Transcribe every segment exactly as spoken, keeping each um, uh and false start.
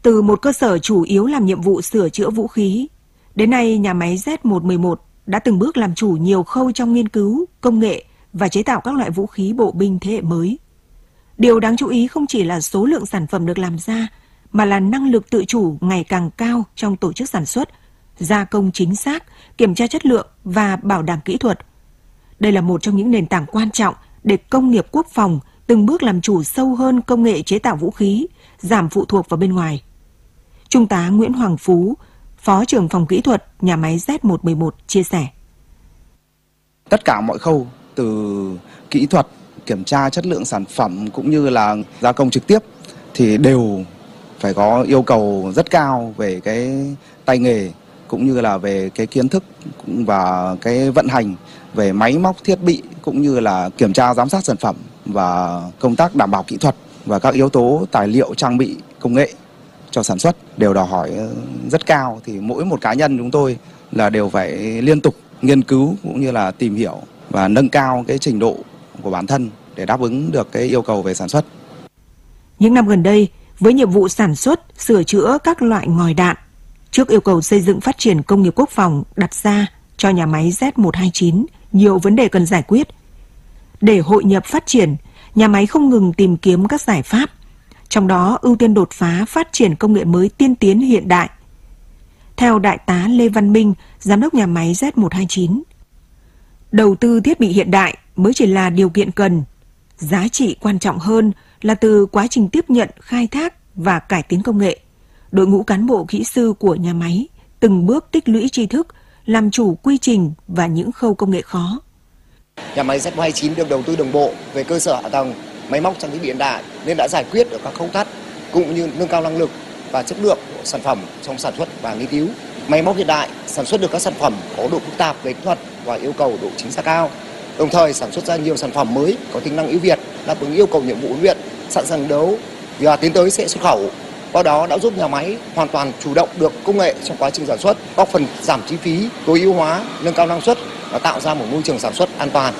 Từ một cơ sở chủ yếu làm nhiệm vụ sửa chữa vũ khí, đến nay nhà máy Z một một một đã từng bước làm chủ nhiều khâu trong nghiên cứu, công nghệ và chế tạo các loại vũ khí bộ binh thế hệ mới. Điều đáng chú ý không chỉ là số lượng sản phẩm được làm ra, mà là năng lực tự chủ ngày càng cao trong tổ chức sản xuất, gia công chính xác, kiểm tra chất lượng và bảo đảm kỹ thuật. Đây là một trong những nền tảng quan trọng để công nghiệp quốc phòng từng bước làm chủ sâu hơn công nghệ chế tạo vũ khí, giảm phụ thuộc vào bên ngoài. Trung tá Nguyễn Hoàng Phú, Phó trưởng phòng kỹ thuật nhà máy Z một một một chia sẻ. Tất cả mọi khâu từ kỹ thuật, kiểm tra chất lượng sản phẩm cũng như là gia công trực tiếp thì đều phải có yêu cầu rất cao về cái tay nghề cũng như là về cái kiến thức và cái vận hành về máy móc thiết bị cũng như là kiểm tra giám sát sản phẩm và công tác đảm bảo kỹ thuật và các yếu tố tài liệu trang bị công nghệ cho sản xuất đều đòi hỏi rất cao. Thì mỗi một cá nhân chúng tôi là đều phải liên tục nghiên cứu cũng như là tìm hiểu và nâng cao cái trình độ của bản thân để đáp ứng được cái yêu cầu về sản xuất. Những năm gần đây, với nhiệm vụ sản xuất, sửa chữa các loại ngòi đạn, trước yêu cầu xây dựng phát triển công nghiệp quốc phòng đặt ra cho nhà máy Z một hai chín, nhiều vấn đề cần giải quyết. Để hội nhập phát triển, nhà máy không ngừng tìm kiếm các giải pháp, trong đó ưu tiên đột phá phát triển công nghệ mới tiên tiến hiện đại. Theo Đại tá Lê Văn Minh, Giám đốc nhà máy Z một hai chín, đầu tư thiết bị hiện đại mới chỉ là điều kiện cần. Giá trị quan trọng hơn là từ quá trình tiếp nhận, khai thác và cải tiến công nghệ. Đội ngũ cán bộ kỹ sư của nhà máy từng bước tích lũy tri thức, làm chủ quy trình và những khâu công nghệ khó. Nhà máy Z một hai chín được đầu tư đồng bộ về cơ sở hạ tầng, máy móc trang thiết bị hiện đại nên đã giải quyết được các khâu thắt cũng như nâng cao năng lực và chất lượng của sản phẩm trong sản xuất và nghiên cứu. Máy móc hiện đại sản xuất được các sản phẩm có độ phức tạp về kỹ thuật và yêu cầu độ chính xác cao. Đồng thời sản xuất ra nhiều sản phẩm mới có tính năng ưu việt, đáp ứng yêu cầu nhiệm vụ huấn luyện, sẵn sàng đấu và tiến tới sẽ xuất khẩu. Qua đó đã giúp nhà máy hoàn toàn chủ động được công nghệ trong quá trình sản xuất, góp phần giảm chi phí, tối ưu hóa, nâng cao năng suất và tạo ra một môi trường sản xuất an toàn.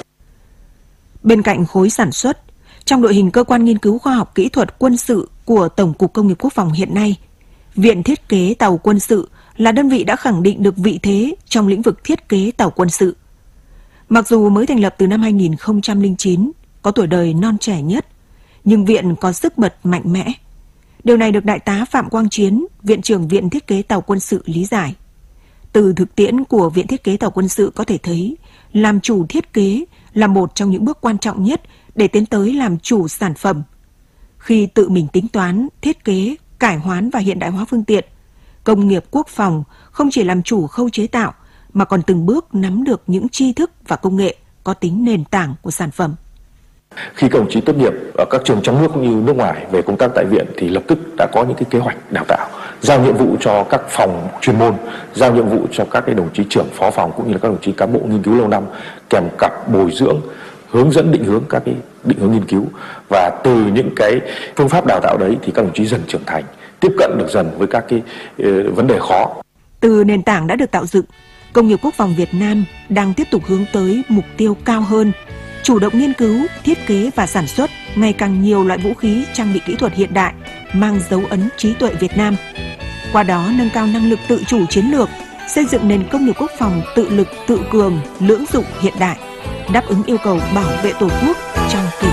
Bên cạnh khối sản xuất, trong đội hình cơ quan nghiên cứu khoa học kỹ thuật quân sự của Tổng cục Công nghiệp Quốc phòng hiện nay, Viện Thiết kế Tàu Quân sự là đơn vị đã khẳng định được vị thế trong lĩnh vực thiết kế tàu quân sự. Mặc dù mới thành lập từ năm hai nghìn không trăm lẻ chín, có tuổi đời non trẻ nhất, nhưng viện có sức bật mạnh mẽ. Điều này được Đại tá Phạm Quang Chiến, Viện trưởng Viện Thiết kế Tàu Quân sự lý giải. Từ thực tiễn của Viện Thiết kế Tàu Quân sự có thể thấy, làm chủ thiết kế là một trong những bước quan trọng nhất để tiến tới làm chủ sản phẩm. Khi tự mình tính toán, thiết kế, cải hoán và hiện đại hóa phương tiện, công nghiệp quốc phòng không chỉ làm chủ khâu chế tạo mà còn từng bước nắm được những tri thức và công nghệ có tính nền tảng của sản phẩm. Khi các đồng chí tốt nghiệp ở các trường trong nước cũng như nước ngoài về công tác tại viện thì lập tức đã có những cái kế hoạch đào tạo, giao nhiệm vụ cho các phòng chuyên môn, giao nhiệm vụ cho các cái đồng chí trưởng phó phòng cũng như là các đồng chí cán bộ nghiên cứu lâu năm, kèm cặp bồi dưỡng, hướng dẫn định hướng các cái định hướng nghiên cứu, và từ những cái phương pháp đào tạo đấy thì các đồng chí dần trưởng thành, tiếp cận được dần với các cái uh, vấn đề khó. Từ nền tảng đã được tạo dựng, công nghiệp quốc phòng Việt Nam đang tiếp tục hướng tới mục tiêu cao hơn, chủ động nghiên cứu, thiết kế và sản xuất ngày càng nhiều loại vũ khí trang bị kỹ thuật hiện đại mang dấu ấn trí tuệ Việt Nam. Qua đó nâng cao năng lực tự chủ chiến lược, xây dựng nền công nghiệp quốc phòng tự lực, tự cường, lưỡng dụng hiện đại, đáp ứng yêu cầu bảo vệ Tổ quốc,